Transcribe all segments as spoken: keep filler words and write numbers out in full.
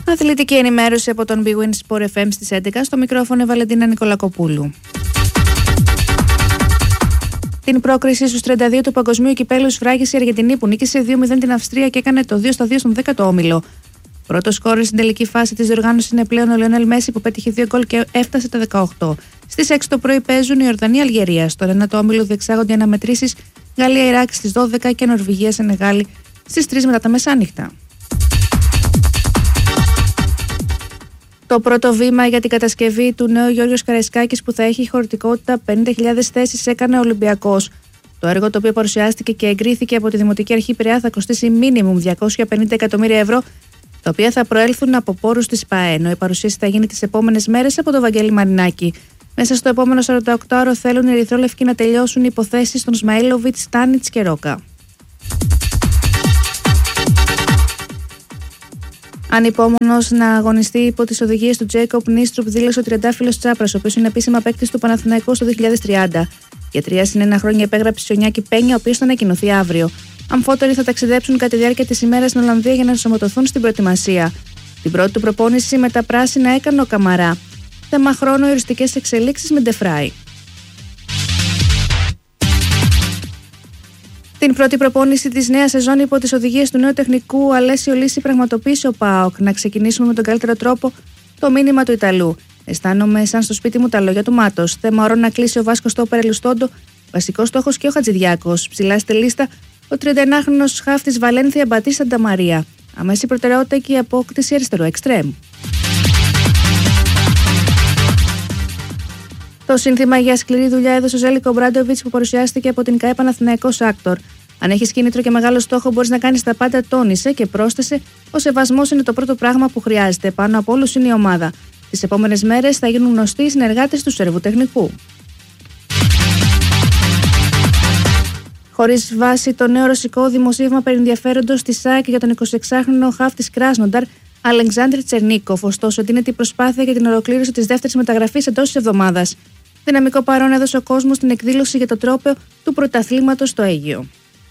Αθλητική ενημέρωση από τον Big Win Sport εφ εμ στις έντεκα, στο μικρόφωνο Βαλεντίνα Νικολακοπούλου. Την πρόκριση στους τριάντα δύο του Παγκοσμίου Κυπέλλου σφράγισε η Αργεντινή, που νίκησε δύο μηδέν την Αυστρία και έκανε το δύο στα δύο στον δέκατο όμιλο. Πρώτο σκόρερ στην τελική φάση της διοργάνωσης είναι πλέον ο Λιονέλ Μέση, που πέτυχε δύο γκολ και έφτασε τα δεκαοκτώ. Στις έξι το πρωί παίζουν η Ιορδανία-Αλγερία. Στον ένατο όμιλο διεξάγονται οι αναμετρήσεις Γαλλία-Ιράκ στις δώδεκα και Νορβηγία-Σενεγάλη στις τρεις μετά τα μεσάνυχτα. Το πρώτο βήμα για την κατασκευή του νέου Γιώργος Καραϊσκάκης, που θα έχει χωρητικότητα πενήντα χιλιάδες θέσεις, έκανε ο Ολυμπιακός. Το έργο, το οποίο παρουσιάστηκε και εγκρίθηκε από τη Δημοτική Αρχή Πειραιά, θα κοστίσει μίνιμουμ διακόσια πενήντα εκατομμύρια ευρώ, τα οποία θα προέλθουν από πόρους της ΠΑΕ, ενώ η παρουσίαση θα γίνει τις επόμενες μέρες από τον Βαγγέλη Μαρινάκη. Μέσα στο επόμενο σαρανταοκτώ ωρο θέλουν οι ερυθρόλευκοι να τελειώσουν οι υποθέσεις των Σμαήλοβιτς, Στάνιτς και Ρόκα. Ανυπόμονος να αγωνιστεί υπό τις οδηγίες του Τζέικοπ Νίστρουπ, δήλωσε ο τριαντάφυλλος Τσάπρας, ο οποίος είναι επίσημα παίκτης του Παναθηναϊκού στο δύο χιλιάδες τριάντα. Για τρία συν ένα χρόνια υπέγραψε ο Νιάκη Πένια, ο οποίος θα ανακοινωθεί αύριο. Αμφότεροι θα ταξιδέψουν κατά τη διάρκεια της ημέρας στην Ολλανδία για να ενσωματωθούν στην προετοιμασία. Την πρώτη του προπόνηση με τα πράσινα έκανε ο Καμαρά. Θέμα χρόνο οι οριστικές εξελίξεις με Ντεφράι. Την πρώτη προπόνηση της νέας σεζόν υπό τις οδηγίες του νέου τεχνικού Αλέσιο Λύση πραγματοποίησε ο ΠΑΟΚ. Να ξεκινήσουμε με τον καλύτερο τρόπο, το μήνυμα του Ιταλού. Αισθάνομαι σαν στο σπίτι μου, τα λόγια του Μάτος. Θέμα ωρών να κλείσει ο Βάσκος στο Περελουστόντο. Βασικός στόχος και ο Χατζηδιάκος. Ψηλά στη λίστα ο τριανταενάχρονος χαφ της Βαλένθια Μπατίστα Νταμαρία. Αμέση προτεραιότητα και η απόκτηση αριστερού εξτρέμ. Το σύνθημα για σκληρή δουλειά έδωσε ο Ζέλικο Μπράντοβιτς, που παρουσιάστηκε από την ΚΑΕ Παναθηναϊκός Άκτορ. Αν έχεις κίνητρο και μεγάλο στόχο, μπορείς να κάνεις τα πάντα, τόνισε και πρόσθεσε: ο σεβασμός είναι το πρώτο πράγμα που χρειάζεται. Πάνω από όλους είναι η ομάδα. Τις επόμενες μέρες θα γίνουν γνωστοί οι συνεργάτες του Σέρβου τεχνικού. Χωρίς βάση το νέο ρωσικό δημοσίευμα περί ενδιαφέροντος της ΣΑΕΚ για τον εικοσιεξάχρονο χαφ της Κράσνονταρ, Αλεξάνδρ Τσερνίκοφ, ωστόσο δίνεται η προσπάθεια για την ολοκλήρωση της δεύτερης μεταγραφής εντός της εβδομάδας. Δυναμικό παρόν έδωσε ο κόσμος στην εκδήλωση για το τρόπαιο του πρωταθλήματος στο Αίγυο.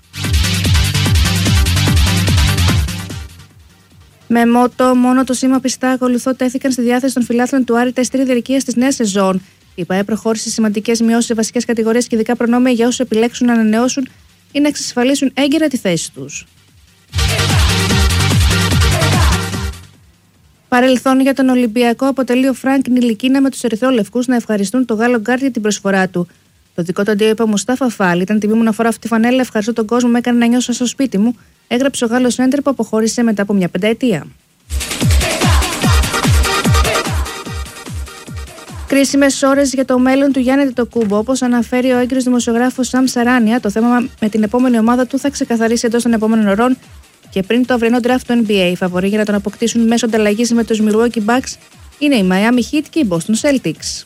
Με μότο μόνο το σήμα πιστά ακολουθώ τέθηκαν στη διάθεση των φιλάθλων του Άρη τα εισιτήρια διαρκείας της νέας σεζόν. Η ΠΑΕ προχώρησε σε σημαντικές μειώσεις σε βασικές κατηγορίες και ειδικά προνόμια για όσους επιλέξουν να ανανεώσουν ή να εξασφαλίσουν έγκαιρα τη θέση τους. Παρελθόν για τον Ολυμπιακό αποτελεί ο Φρανκ Νιλικίνα με τους ερυθρόλευκους να ευχαριστούν τον Γάλλο γκάρντ για την προσφορά του. Το δικό του αντίο είπε ο Μουστάφα Φάλ: ήταν τιμή μου να φοράω αυτή τη φανέλα, ευχαριστώ τον κόσμο, με έκανε να νιώσω στο σπίτι μου, έγραψε ο Γάλλος έντερ που αποχώρησε μετά από μια πενταετία. Κρίσιμες ώρες για το μέλλον του Γιάννη Αντετοκούνμπο. Όπως αναφέρει ο έγκυρος δημοσιογράφος Σαμ Σαράνια, το θέμα με την επόμενη ομάδα του θα ξεκαθαρίσει εντός των επόμενων ωρών και πριν το αυριανό draft του N B A. Οι φαβοροί για να τον αποκτήσουν μέσω ανταλλαγής με τους Milwaukee Bucks είναι η Miami Heat και οι Boston Celtics.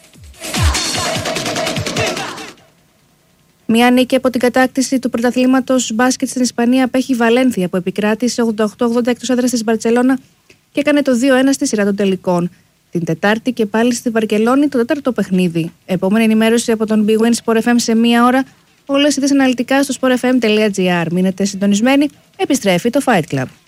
Μια νίκη από την κατάκτηση του πρωταθλήματος μπάσκετ στην Ισπανία απέχει η Βαλένθια, που επικράτησε ογδόντα οκτώ ογδόντα εκτός έδρας της Μπαρτσελώνα και έκανε το δύο ένα στη σειρά των τελικών. Την Τετάρτη και πάλι στη Βαρκελόνη το τέταρτο παιχνίδι. Επόμενη ενημέρωση από τον Big Win Sport εφ εμ σε μία ώρα. Όλες οι αναλυτικά στο sport f m dot gr. Μείνετε συντονισμένοι. Επιστρέφει το Fight Club.